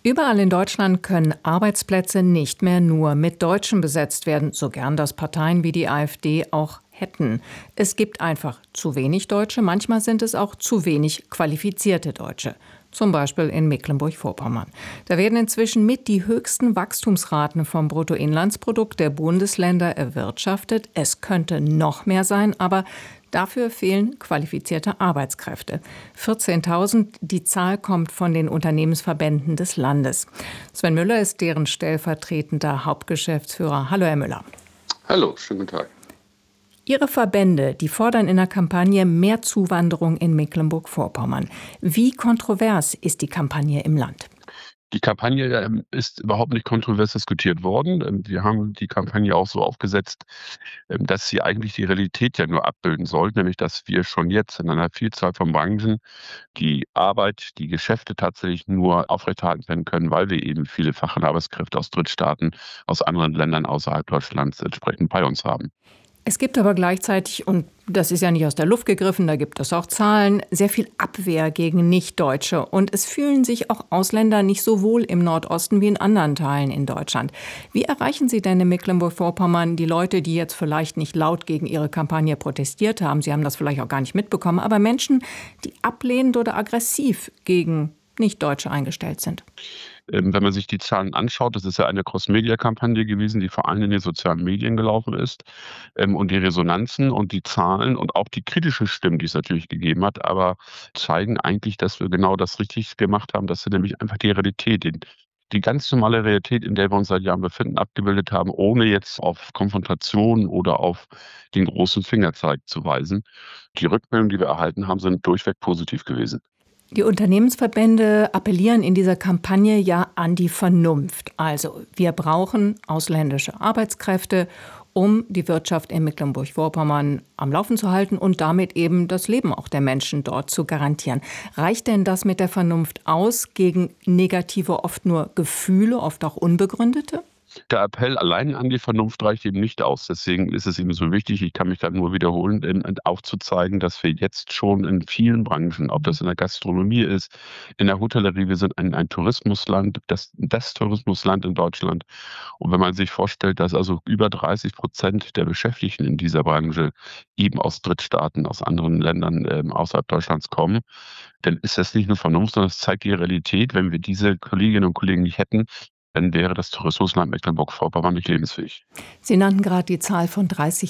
Überall in Deutschland können Arbeitsplätze nicht mehr nur mit Deutschen besetzt werden, so gern das Parteien wie die AfD auch hätten. Es gibt einfach zu wenig Deutsche, manchmal sind es auch zu wenig qualifizierte Deutsche. Zum Beispiel in Mecklenburg-Vorpommern. Da werden inzwischen mit die höchsten Wachstumsraten vom Bruttoinlandsprodukt der Bundesländer erwirtschaftet. Es könnte noch mehr sein, aber dafür fehlen qualifizierte Arbeitskräfte. 14.000, die Zahl kommt von den Unternehmensverbänden des Landes. Sven Müller ist deren stellvertretender Hauptgeschäftsführer. Hallo, Herr Müller. Hallo, schönen guten Tag. Ihre Verbände, die fordern in der Kampagne mehr Zuwanderung in Mecklenburg-Vorpommern. Wie kontrovers ist die Kampagne im Land? Die Kampagne ist überhaupt nicht kontrovers diskutiert worden. Wir haben die Kampagne auch so aufgesetzt, dass sie eigentlich die Realität ja nur abbilden soll, nämlich dass wir schon jetzt in einer Vielzahl von Branchen die Arbeit, die Geschäfte tatsächlich nur aufrechterhalten werden können, weil wir eben viele Fach- und Arbeitskräfte aus Drittstaaten, aus anderen Ländern außerhalb Deutschlands entsprechend bei uns haben. Es gibt aber gleichzeitig, und das ist ja nicht aus der Luft gegriffen, da gibt es auch Zahlen, sehr viel Abwehr gegen Nichtdeutsche. Und es fühlen sich auch Ausländer nicht so wohl im Nordosten wie in anderen Teilen in Deutschland. Wie erreichen Sie denn in Mecklenburg-Vorpommern die Leute, die jetzt vielleicht nicht laut gegen Ihre Kampagne protestiert haben? Sie haben das vielleicht auch gar nicht mitbekommen, aber Menschen, die ablehnend oder aggressiv gegen Nichtdeutsche eingestellt sind? Wenn man sich die Zahlen anschaut, das ist ja eine Cross-Media-Kampagne gewesen, die vor allem in den sozialen Medien gelaufen ist. Und die Resonanzen und die Zahlen und auch die kritischen Stimmen, die es natürlich gegeben hat, aber zeigen eigentlich, dass wir genau das richtig gemacht haben, dass wir nämlich einfach die Realität, die ganz normale Realität, in der wir uns seit Jahren befinden, abgebildet haben, ohne jetzt auf Konfrontation oder auf den großen Fingerzeig zu weisen. Die Rückmeldungen, die wir erhalten haben, sind durchweg positiv gewesen. Die Unternehmensverbände appellieren in dieser Kampagne ja an die Vernunft. Also wir brauchen ausländische Arbeitskräfte, um die Wirtschaft in Mecklenburg-Vorpommern am Laufen zu halten und damit eben das Leben auch der Menschen dort zu garantieren. Reicht denn das mit der Vernunft aus gegen negative, oft nur Gefühle, oft auch unbegründete? Der Appell allein an die Vernunft reicht eben nicht aus. Deswegen ist es eben so wichtig, ich kann mich da nur wiederholen, aufzuzeigen, dass wir jetzt schon in vielen Branchen, ob das in der Gastronomie ist, in der Hotellerie, wir sind ein Tourismusland, das Tourismusland in Deutschland. Und wenn man sich vorstellt, dass also über 30% der Beschäftigten in dieser Branche eben aus Drittstaaten, aus anderen Ländern außerhalb Deutschlands kommen, dann ist das nicht nur Vernunft, sondern es zeigt die Realität. Wenn wir diese Kolleginnen und Kollegen nicht hätten, dann wäre das Tourismusland Mecklenburg-Vorpommern nicht lebensfähig. Sie nannten gerade die Zahl von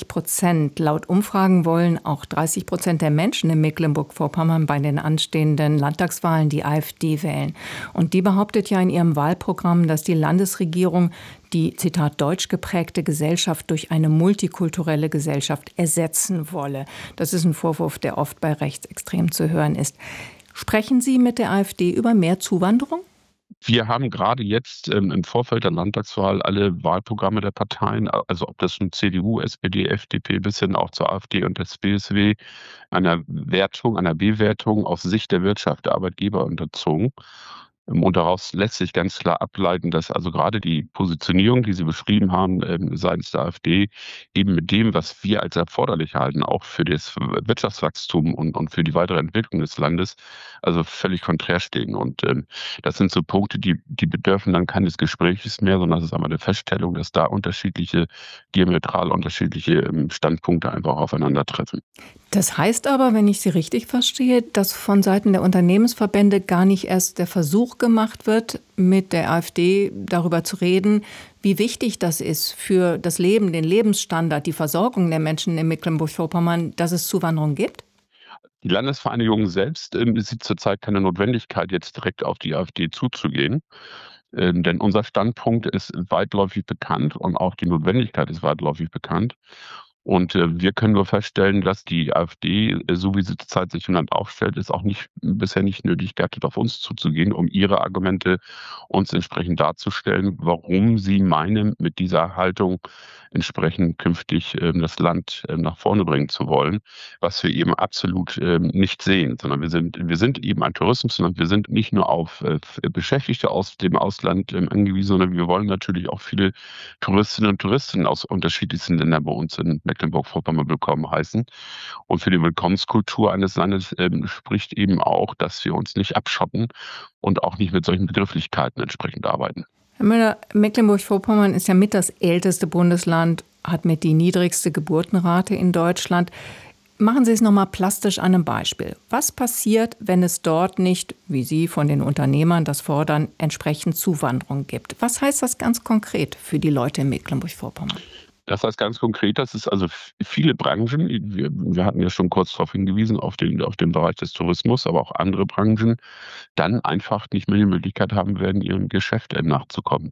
30%. Laut Umfragen wollen auch 30% der Menschen in Mecklenburg-Vorpommern bei den anstehenden Landtagswahlen die AfD wählen. Und die behauptet ja in ihrem Wahlprogramm, dass die Landesregierung die, Zitat, deutsch geprägte Gesellschaft durch eine multikulturelle Gesellschaft ersetzen wolle. Das ist ein Vorwurf, der oft bei Rechtsextremen zu hören ist. Sprechen Sie mit der AfD über mehr Zuwanderung? Wir haben gerade jetzt im Vorfeld der Landtagswahl alle Wahlprogramme der Parteien, also ob das nun CDU, SPD, FDP bis hin auch zur AfD und das BSW, einer Bewertung aus Sicht der Wirtschaft, der Arbeitgeber unterzogen. Und daraus lässt sich ganz klar ableiten, dass also gerade die Positionierung, die Sie beschrieben haben, seitens der AfD, eben mit dem, was wir als erforderlich halten, auch für das Wirtschaftswachstum und für die weitere Entwicklung des Landes, also völlig konträr stehen. Und das sind so Punkte, die bedürfen dann keines Gesprächs mehr, sondern das ist einmal eine Feststellung, dass da diametral unterschiedliche Standpunkte einfach aufeinandertreffen. Das heißt aber, wenn ich Sie richtig verstehe, dass von Seiten der Unternehmensverbände gar nicht erst der Versuch gemacht wird, mit der AfD darüber zu reden, wie wichtig das ist für das Leben, den Lebensstandard, die Versorgung der Menschen in Mecklenburg-Vorpommern, dass es Zuwanderung gibt? Die Landesvereinigung selbst sieht zurzeit keine Notwendigkeit, jetzt direkt auf die AfD zuzugehen. Denn unser Standpunkt ist weitläufig bekannt und auch die Notwendigkeit ist weitläufig bekannt. Und wir können nur feststellen, dass die AfD, so wie sie zurzeit sich im Land aufstellt, es auch bisher nicht nötig gehabt hat, auf uns zuzugehen, um ihre Argumente uns entsprechend darzustellen, warum sie meinen, mit dieser Haltung entsprechend künftig das Land nach vorne bringen zu wollen, was wir eben absolut nicht sehen, sondern wir sind eben ein Tourismusland, wir sind nicht nur auf Beschäftigte aus dem Ausland angewiesen, sondern wir wollen natürlich auch viele Touristinnen und Touristen aus unterschiedlichsten Ländern bei uns in Mecklenburg-Vorpommern willkommen heißen. Und für die Willkommenskultur eines Landes spricht eben auch, dass wir uns nicht abschotten und auch nicht mit solchen Begrifflichkeiten entsprechend arbeiten. Herr Müller, Mecklenburg-Vorpommern ist ja mit das älteste Bundesland, hat mit die niedrigste Geburtenrate in Deutschland. Machen Sie es nochmal plastisch an einem Beispiel. Was passiert, wenn es dort nicht, wie Sie von den Unternehmern das fordern, entsprechend Zuwanderung gibt? Was heißt das ganz konkret für die Leute in Mecklenburg-Vorpommern? Das heißt ganz konkret, dass es also viele Branchen, wir hatten ja schon kurz darauf hingewiesen, auf den Bereich des Tourismus, aber auch andere Branchen, dann einfach nicht mehr die Möglichkeit haben werden, ihrem Geschäft nachzukommen.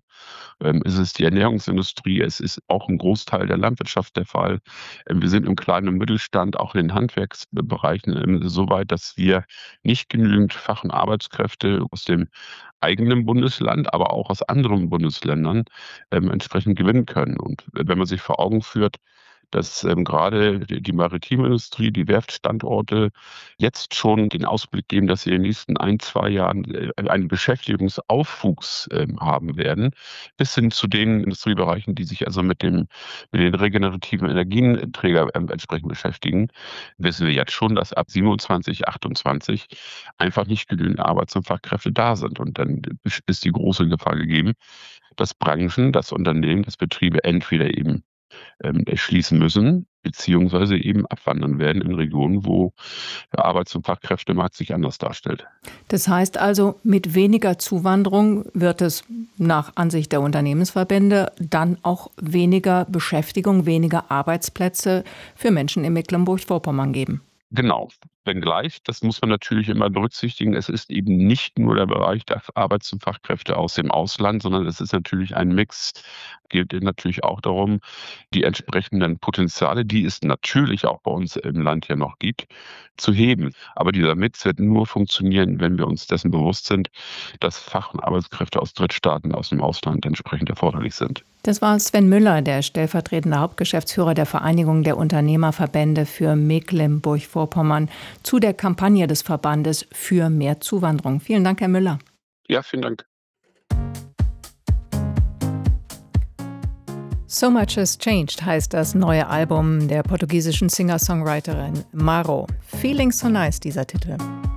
Es ist die Ernährungsindustrie, es ist auch ein Großteil der Landwirtschaft der Fall. Wir sind im kleinen und Mittelstand, auch in den Handwerksbereichen so weit, dass wir nicht genügend Fach- und Arbeitskräfte aus dem eigenen Bundesland, aber auch aus anderen Bundesländern entsprechend gewinnen können. Und wenn man sich vor Augen führt, dass gerade die maritime Industrie, die Werftstandorte jetzt schon den Ausblick geben, dass sie in den nächsten 1, 2 Jahren einen Beschäftigungsaufwuchs haben werden, bis hin zu den Industriebereichen, die sich also mit den regenerativen Energieträgern entsprechend beschäftigen, wissen wir jetzt schon, dass ab 27, 28 einfach nicht genügend Arbeits- und Fachkräfte da sind. Und dann ist die große Gefahr gegeben, dass Branchen, dass Unternehmen, dass Betriebe entweder eben schließen müssen, beziehungsweise eben abwandern werden in Regionen, wo der Arbeits- und Fachkräftemarkt sich anders darstellt. Das heißt also, mit weniger Zuwanderung wird es nach Ansicht der Unternehmensverbände dann auch weniger Beschäftigung, weniger Arbeitsplätze für Menschen in Mecklenburg-Vorpommern geben. Genau. Wenngleich, das muss man natürlich immer berücksichtigen, es ist eben nicht nur der Bereich der Arbeits- und Fachkräfte aus dem Ausland, sondern es ist natürlich ein Mix. Geht natürlich auch darum, die entsprechenden Potenziale, die es natürlich auch bei uns im Land ja noch gibt, zu heben. Aber dieser Mix wird nur funktionieren, wenn wir uns dessen bewusst sind, dass Fach- und Arbeitskräfte aus Drittstaaten, aus dem Ausland entsprechend erforderlich sind. Das war Sven Müller, der stellvertretende Hauptgeschäftsführer der Vereinigung der Unternehmerverbände für Mecklenburg-Vorpommern, zu der Kampagne des Verbandes für mehr Zuwanderung. Vielen Dank, Herr Müller. Ja, vielen Dank. So Much Has Changed heißt das neue Album der portugiesischen Singer-Songwriterin Maro. Feeling So Nice, dieser Titel.